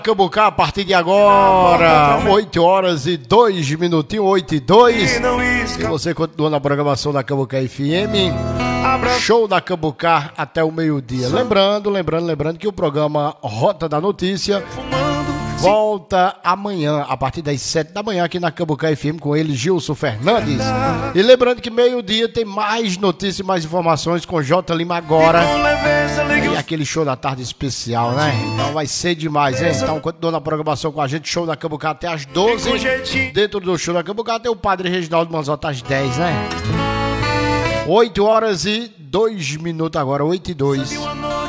Cambucá, a partir de agora, 8 horas e 2 minutinhos, 8 e 2. E você continua na programação da Cambucá FM. Show da Cambucá até o meio-dia. Lembrando que o programa Rota da Notícia volta amanhã, a partir das 7 da manhã, aqui na Cambucá FM, com ele, Gilson Fernandes. E lembrando que meio-dia tem mais notícias e mais informações com J. Lima agora. E aquele show da tarde especial, né? Então vai ser demais, hein? Então continua na programação com a gente, show da Cambucá até às 12. Dentro do show da Cambucá tem o Padre Reginaldo Manzotta às 10, né? 8 horas e 2 minutos agora, 8 e 2.